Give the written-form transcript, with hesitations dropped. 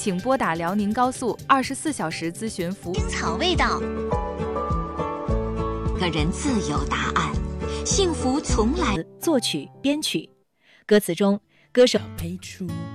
请拨打辽宁高速24小时咨询服务。 青草味道，个人自有答案，幸福从来。 作曲编曲，歌词中歌手配出